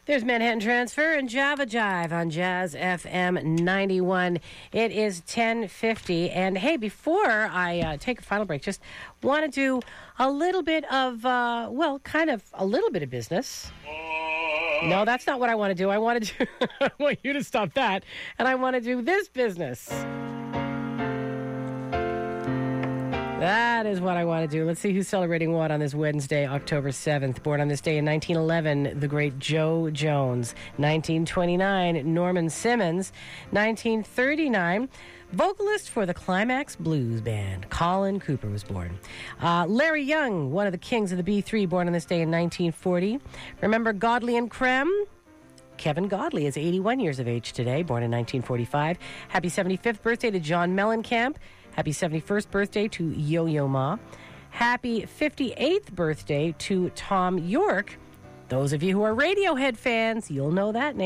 There's Manhattan Transfer and Java Jive on Jazz FM 91. It is 10:50. And hey, before I take a final break, just want to do a little bit of, kind of a little bit of business. No, that's not what I want to do. I want you to stop that. And I want to do this business. That is what I want to do. Let's see who's celebrating what on this Wednesday, October 7th. Born on this day in 1911, the great Joe Jones. 1929, Norman Simmons. 1939, vocalist for the Climax Blues Band, Colin Cooper was born. Larry Young, one of the kings of the B3, born on this day in 1940. Remember Godley and Creme? Kevin Godley is 81 years of age today, born in 1945. Happy 75th birthday to John Mellencamp. Happy 71st birthday to Yo-Yo Ma. Happy 58th birthday to Tom York. Those of you who are Radiohead fans, you'll know that name.